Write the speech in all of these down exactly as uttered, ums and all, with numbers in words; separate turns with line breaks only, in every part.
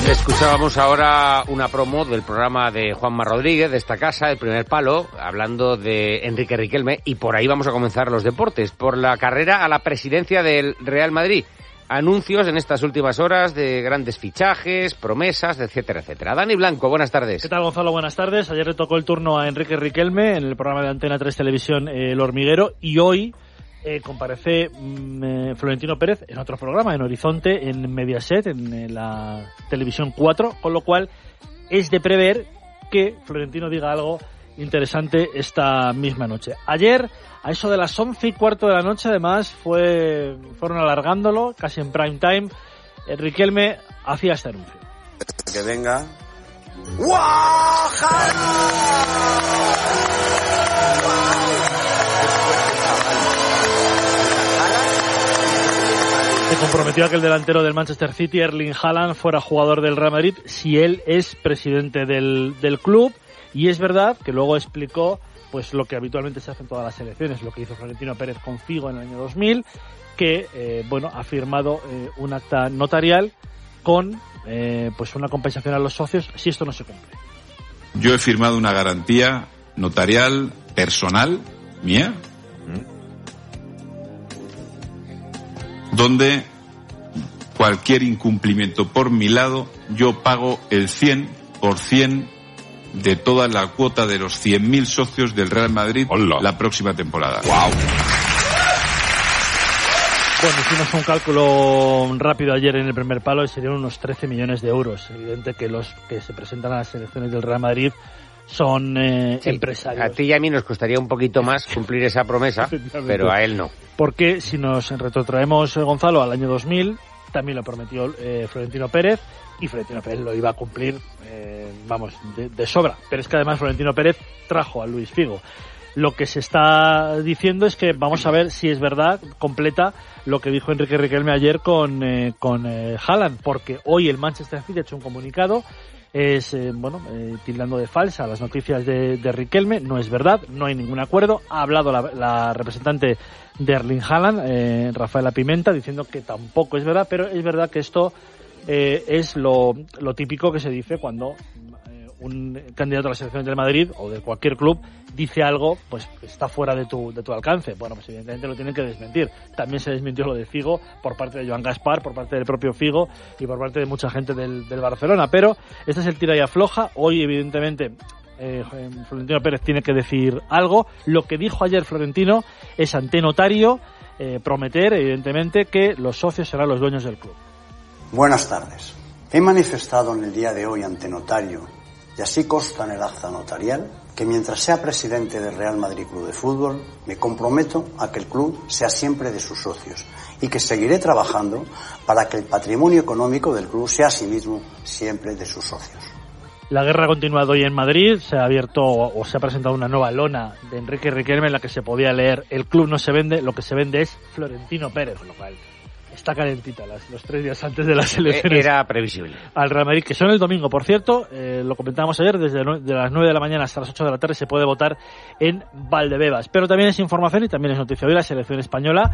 Escuchábamos ahora una promo del programa de Juanma Rodríguez, de esta casa, El Primer Palo, hablando de Enrique Riquelme, y por ahí vamos a comenzar los deportes, por la carrera a la presidencia del Real Madrid. Anuncios en estas últimas horas de grandes fichajes, promesas, etcétera, etcétera. Dani Blanco, buenas tardes.
¿Qué tal, Gonzalo? Buenas tardes. Ayer le tocó el turno a Enrique Riquelme en el programa de Antena tres Televisión eh, El Hormiguero, y hoy eh, comparece mm, eh, Florentino Pérez en otro programa, en Horizonte, en Mediaset, en, en la Televisión cuatro, con lo cual es de prever que Florentino diga algo interesante esta misma noche. Ayer, a eso de las once y cuarto de la noche, además, fue fueron alargándolo, casi en prime time, eh, Riquelme hacía este anuncio.
Que venga.
Se comprometió a que el delantero del Manchester City, Erling Haaland, fuera jugador del Real Madrid si él es presidente del, del club. Y es verdad que luego explicó pues lo que habitualmente se hace en todas las selecciones, lo que hizo Florentino Pérez con Figo en el año dos mil, que eh, bueno ha firmado eh, un acta notarial con eh, pues una compensación a los socios si esto no se cumple.
Yo he firmado una garantía notarial personal mía, donde cualquier incumplimiento por mi lado yo pago el cien por ciento de toda la cuota de los cien mil socios del Real Madrid. Hola. La próxima temporada. ¡Wow!
Bueno, hicimos un cálculo rápido ayer en El Primer Palo y serían unos trece millones de euros. Evidente que los que se presentan a las selecciones del Real Madrid son eh, sí, empresarios.
A ti y a mí nos costaría un poquito más cumplir esa promesa, pero a él no.
Porque si nos retrotraemos, Gonzalo, al año dos mil, también lo prometió eh, Florentino Pérez, y Florentino Pérez lo iba a cumplir, eh, vamos, de, de sobra. Pero es que además Florentino Pérez trajo a Luis Figo. Lo que se está diciendo es que vamos a ver si es verdad, completa, lo que dijo Enrique Riquelme ayer con, eh, con eh, Haaland, porque hoy el Manchester City ha hecho un comunicado, es, eh, bueno, eh, tildando de falsa las noticias de, de Riquelme. No es verdad, no hay ningún acuerdo. Ha hablado la, la representante de Erling Haaland, eh, Rafaela Pimenta, diciendo que tampoco es verdad, pero es verdad que esto eh, es lo, lo típico que se dice cuando eh, un candidato a las elecciones del Madrid o de cualquier club dice algo pues que está fuera de tu, de tu alcance. Bueno, pues evidentemente lo tienen que desmentir. También se desmintió lo de Figo por parte de Joan Gaspar, por parte del propio Figo y por parte de mucha gente del, del Barcelona. Pero este es el tira y afloja. Hoy, evidentemente, eh, Florentino Pérez tiene que decir algo. Lo que dijo ayer Florentino es ante notario eh, prometer, evidentemente, que los socios serán los dueños del club.
Buenas tardes. He manifestado en el día de hoy ante notario, y así consta en el acta notarial, que mientras sea presidente del Real Madrid Club de Fútbol, me comprometo a que el club sea siempre de sus socios y que seguiré trabajando para que el patrimonio económico del club sea asimismo siempre de sus socios.
La guerra ha continuado hoy en Madrid. Se ha abierto o se ha presentado una nueva lona de Enrique Riquelme en la que se podía leer: el club no se vende, lo que se vende es Florentino Pérez, lo cual está calentita las, los tres días antes de las elecciones.
Era previsible.
Al Real Madrid, que son el domingo, por cierto, eh, lo comentábamos ayer, desde no, de las nueve de la mañana hasta las ocho de la tarde se puede votar en Valdebebas. Pero también es información y también es noticia hoy la selección española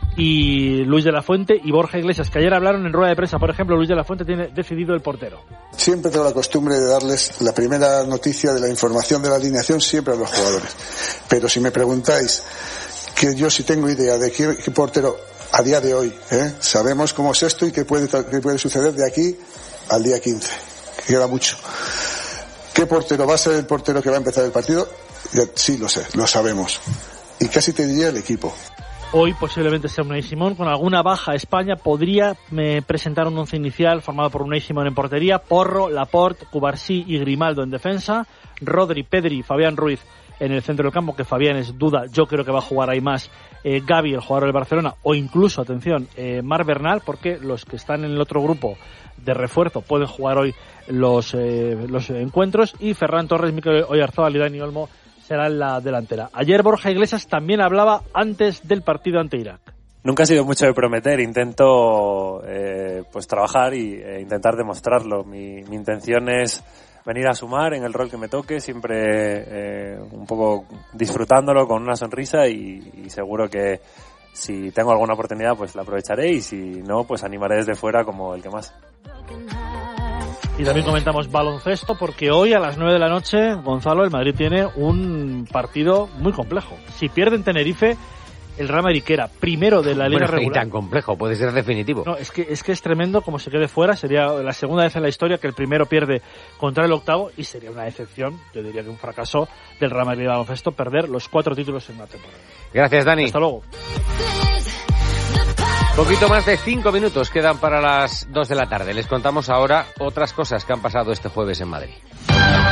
y Luis de la Fuente y Borja Iglesias, que ayer hablaron en rueda de prensa. Por ejemplo, Luis de la Fuente tiene decidido el portero.
Siempre tengo la costumbre de darles la primera noticia de la información de la alineación siempre a los jugadores. Pero si me preguntáis, que yo sí tengo idea de qué, qué portero a día de hoy, ¿eh? Sabemos cómo es esto y qué puede, qué puede suceder de aquí al día quince, que queda mucho. ¿Qué portero va a ser el portero que va a empezar el partido? Ya, sí, lo sé, lo sabemos. Y casi te diría el equipo.
Hoy posiblemente sea Unai Simón. Con alguna baja, España podría eh, presentar un once inicial formado por Unai Simón en portería, Porro, Laporte, Cubarsí y Grimaldo en defensa, Rodri, Pedri y Fabián Ruiz en el centro del campo, que Fabián es duda, yo creo que va a jugar ahí más, eh, Gavi, el jugador del Barcelona, o incluso, atención, eh, Marc Bernal, porque los que están en el otro grupo de refuerzo pueden jugar hoy los, eh, los encuentros, y Ferran Torres, Mikel Oyarzabal y Dani Olmo serán la delantera. Ayer Borja Iglesias también hablaba antes del partido ante Irak.
Nunca ha sido mucho de prometer, intento eh, pues trabajar y eh, intentar demostrarlo. Mi, mi intención es venir a sumar en el rol que me toque, siempre eh, un poco disfrutándolo con una sonrisa y, y seguro que si tengo alguna oportunidad pues la aprovecharé y si no pues animaré desde fuera como el que más.
Y también comentamos baloncesto, porque hoy a las nueve de la noche, Gonzalo, el Madrid tiene un partido muy complejo. Si pierde en Tenerife, el Real Madrid, que era primero de la liga
bueno,
regular.
Y tan complejo, puede ser definitivo.
No, es que, es que es tremendo como se quede fuera. Sería la segunda vez en la historia que el primero pierde contra el octavo y sería una decepción, yo diría que un fracaso del Real Madrid de baloncesto, perder los cuatro títulos en una temporada.
Gracias, Dani.
Hasta luego.
Poquito más de cinco minutos quedan para las dos de la tarde. Les contamos ahora otras cosas que han pasado este jueves en Madrid.